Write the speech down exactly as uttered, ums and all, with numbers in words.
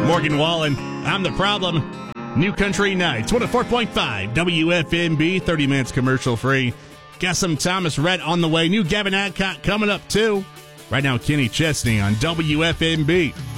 Morgan Wallen, I'm the Problem. New Country Nights, one oh four point five W F M B, thirty minutes commercial free. Got some Thomas Rhett on the way. New Gavin Adcock coming up, too. Right now, Kenny Chesney on W F M B.